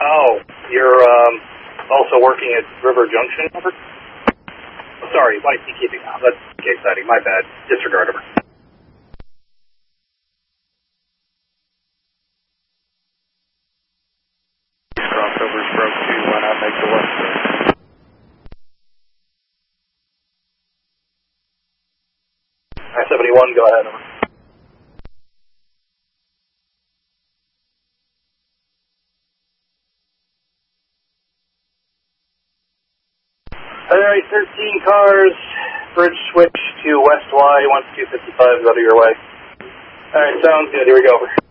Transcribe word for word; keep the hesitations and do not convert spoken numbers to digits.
Oh, you're um, also working at River Junction, over? Oh, sorry, Y C keeping on. That's case siding. My bad. Disregard, over. Crossovers broke two, why not make the left turn? I seventy-one, go ahead, over. Alright, thirteen cars, bridge switch to West Y, one two fifty-five, go to your way. Alright, sounds good, here we go, over.